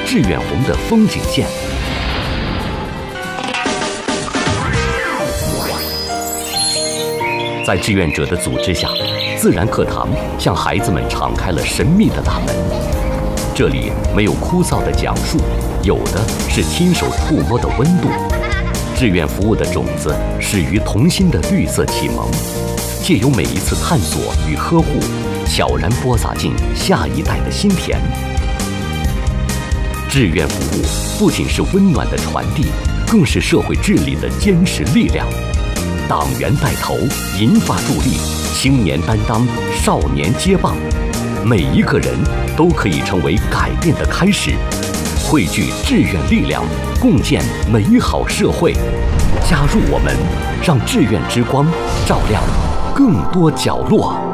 志愿红的风景线。在志愿者的组织下，自然课堂向孩子们敞开了神秘的大门。这里没有枯燥的讲述，有的是亲手触摸的温度。志愿服务的种子始于童心的绿色启蒙，借由每一次探索与呵护，悄然播撒进下一代的心田。志愿服务不仅是温暖的传递，更是社会治理的坚实力量。党员带头，银发助力，青年担当，少年接棒，每一个人都可以成为改变的开始。汇聚志愿力量，共建美好社会。加入我们，让志愿之光照亮更多角落。